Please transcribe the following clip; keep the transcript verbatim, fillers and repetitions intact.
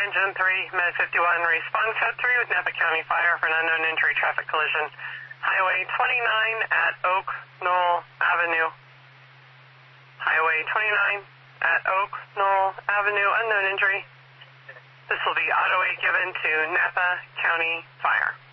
Engine three, Med fifty-one, respond code three with Napa County Fire for an unknown injury traffic collision. Highway twenty-nine at Oak Knoll Avenue. Highway twenty-nine at Oak Knoll Avenue, unknown injury. This will be auto-aid given to Napa County Fire.